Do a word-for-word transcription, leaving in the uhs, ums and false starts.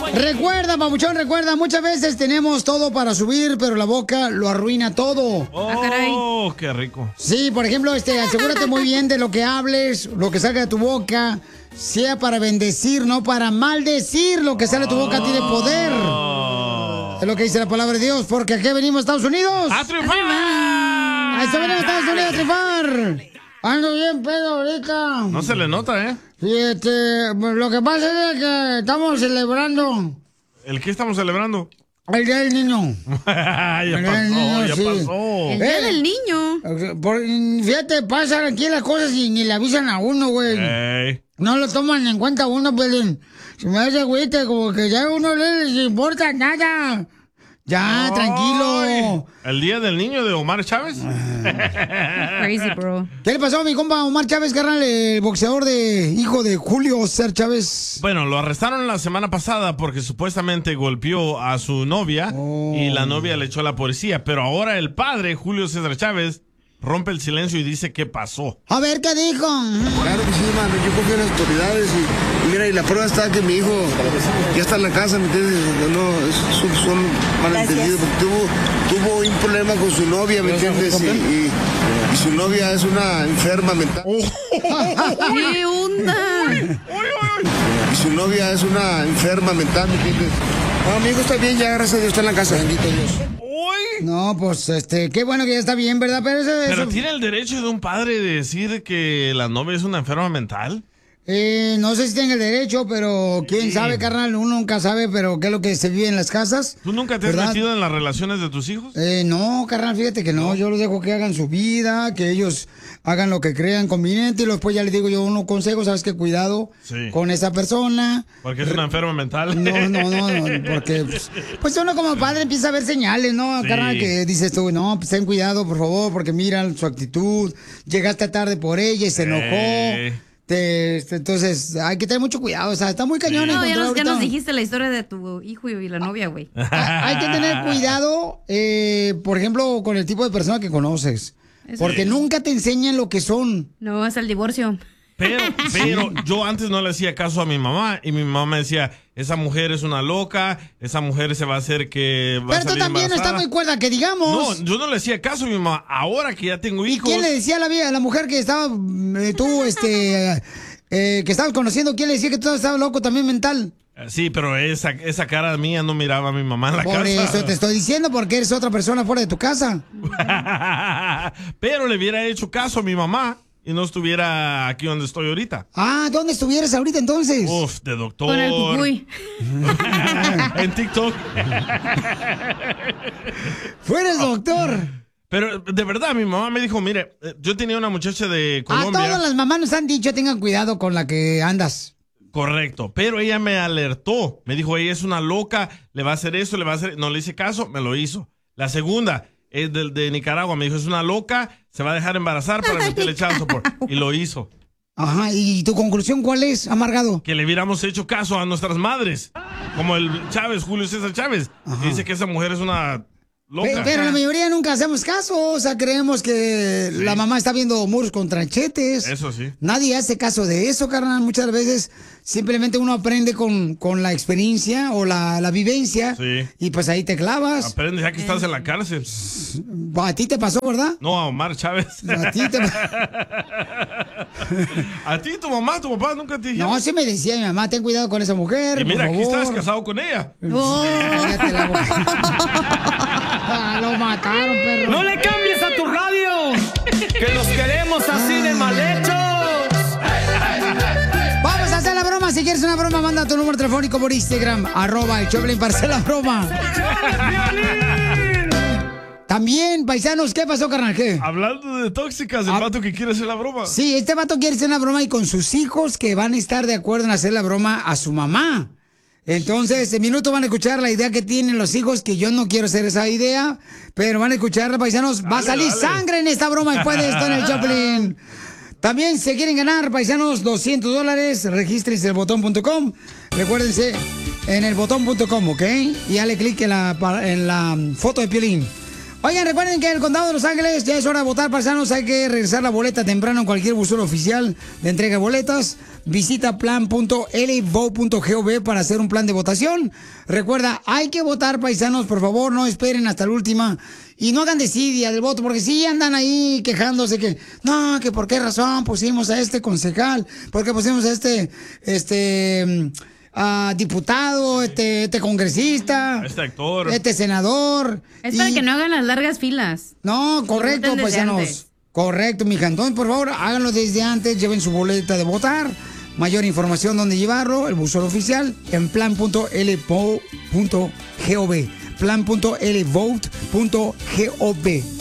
Recuerda, papuchón, recuerda, muchas veces tenemos todo para subir, pero la boca lo arruina todo. Oh, qué rico. Sí, por ejemplo, este, asegúrate muy bien de lo que hables, lo que salga de tu boca, sea para bendecir, no para maldecir. Lo que sale de tu boca tiene poder. Es lo que dice la palabra de Dios, porque aquí venimos a Estados Unidos. ¡A triunfar! ¡A eso venimos a Estados Unidos a triunfar! Ando bien pedo ahorita. No se le nota, ¿eh? Fíjate, lo que pasa es que estamos celebrando. ¿El qué estamos celebrando? El Día del Niño. ya El Día pasó, del Niño, ya sí. pasó. El Día del Niño. Por- fíjate, pasan aquí las cosas y ni le avisan a uno, güey. Ey. No lo toman en cuenta a uno, pues. Se me hace, güey, como que ya a uno no les importa nada. Ya, Ay, tranquilo. ¿El Día del Niño de Omar Chávez? Crazy, bro. ¿Qué le pasó a mi compa Omar Chávez, carnal, el boxeador de hijo de Julio César Chávez? Bueno, lo arrestaron la semana pasada porque supuestamente golpeó a su novia Oh. y la novia le echó a la policía. Pero ahora el padre, Julio César Chávez, rompe el silencio y dice qué pasó. A ver, ¿qué dijo? Claro que sí, mano, yo confío en las autoridades y, y mira, y la prueba está que mi hijo ya está en la casa, ¿me entiendes? No, es- son, son malentendidos, porque tuvo, tuvo un problema con su novia, ¿me entiendes? Y, y- y su novia es una enferma mental. ¿Qué onda? Y su novia es una enferma mental, ¿me entiendes? No, mi hijo está bien, ya gracias a Dios está en la casa, bendito Dios. No, pues, este, qué bueno que ya está bien, ¿verdad? Pero eso... ¿Pero eso- tiene el derecho de un padre de decir que la novia es una enferma mental? Eh, no sé si tiene el derecho, pero quién Sí. sabe, carnal, uno nunca sabe, pero qué es lo que se vive en las casas. ¿Tú nunca te has ¿verdad? metido en las relaciones de tus hijos? Eh, no, carnal, fíjate que no, yo los dejo que hagan su vida, que ellos hagan lo que crean conveniente y después ya les digo yo unos consejos, sabes que cuidado Sí. con esa persona. Porque es una enferma mental. No, no, no, no, porque pues, pues uno como padre empieza a ver señales, ¿no? Sí. Carnal, que dices tú, no, pues ten cuidado, por favor, porque mira su actitud, llegaste tarde por ella y se enojó. Eh. Te- este, entonces, hay que tener mucho cuidado, o sea, está muy cañón. No, ya encontrar nos, ya ahorita- nos dijiste la historia de tu hijo y la novia, güey. Hay que tener cuidado, eh, por ejemplo, con el tipo de persona que conoces. Eso Porque sí. nunca te enseñan lo que son. No, es el divorcio. Pero, pero yo antes no le hacía caso a mi mamá y mi mamá me decía, esa mujer es una loca, esa mujer se va a hacer que va a Pero tú salir también no estás embarazada. muy cuerda, que digamos. No, yo no le hacía caso a mi mamá. Ahora que ya tengo ¿Y hijos. quién le decía a la, vie- a la mujer que estaba, eh, tú, este, eh, que estabas conociendo, quién le decía que tú estabas loco también mental? Sí, pero esa, esa cara mía no miraba a mi mamá en la Por casa. eso te estoy diciendo, porque eres otra persona fuera de tu casa. Pero le hubiera hecho caso a mi mamá y no estuviera aquí donde estoy ahorita. Ah, ¿dónde estuvieras ahorita entonces? Uf, de doctor. Con el cucuy. En TikTok. Fueres doctor. Pero de verdad, mi mamá me dijo, mire, eh, yo tenía una muchacha de A Colombia. todas las mamás nos han dicho, tengan cuidado con la que andas. Correcto, pero ella me alertó. Me dijo, ella es una loca, le va a hacer eso, le va a hacer... No le hice caso, me lo hizo. La segunda es del de Nicaragua. Me dijo, es una loca, se va a dejar embarazar para meterle child support. Y lo hizo. Ajá, ¿y tu conclusión cuál es, amargado? Que le hubiéramos hecho caso a nuestras madres. Como el Chávez, Julio César Chávez. Que dice que esa mujer es una loca. Pe- Pero la mayoría nunca hacemos caso, o sea, creemos que la mamá está viendo muros con tranchetes. Eso sí. Nadie hace caso de eso, carnal. Muchas veces simplemente uno aprende con, con la experiencia o la, la vivencia Sí. y pues ahí te clavas. Aprende ya que estás en la cárcel. A ti te pasó, ¿verdad? No, a Omar Chávez. A ti te A ti, tu mamá, tu papá nunca te dijeron. No, sí me decía mi mamá, ten cuidado con esa mujer, Y mira, por aquí favor. estás casado con ella. Cállate la boca. Ah, lo mataron, perro. ¡No le cambies a tu radio! ¡Que los queremos así de mal hechos! Vamos a hacer la broma. Si quieres una broma, manda tu número telefónico por Instagram, arroba el Choplin para hacer la broma. También, paisanos, ¿qué pasó, carnal? ¿Qué? Hablando de tóxicas, el Ah. vato que quiere hacer la broma. Sí, este vato quiere hacer una broma y con sus hijos que van a estar de acuerdo en hacer la broma a su mamá. Entonces, en minuto van a escuchar la idea que tienen los hijos, que yo no quiero hacer esa idea, pero van a escucharla, paisanos. Va a Dale, salir dale. sangre en esta broma después de esto en el Choplin. También, si quieren ganar, paisanos, doscientos dólares, regístrense en el botón punto com. Recuérdense, en el botón punto com, ¿ok? Y dale clic en la, pa- en la foto de Piolín. Oigan, recuerden que el Condado de Los Ángeles ya es hora de votar, paisanos. Hay que regresar la boleta temprano en cualquier buzón oficial de entrega de boletas. Visita plan punto l vote punto gov para hacer un plan de votación. Recuerda, hay que votar, paisanos, por favor, no esperen hasta la última. Y no hagan desidia del voto, porque sí andan ahí quejándose que, no, que por qué razón pusimos a este concejal, por qué pusimos a este, este... Uh, diputado, este, este congresista, este actor, este senador. Es para que no hagan las largas filas. No, correcto, paisanos. Correcto, mija. Entonces, por favor, háganlo desde antes, lleven su boleta de votar. Mayor información donde llevarlo, el buzón oficial, en plan punto l vote punto gov. plan punto l vote punto gov.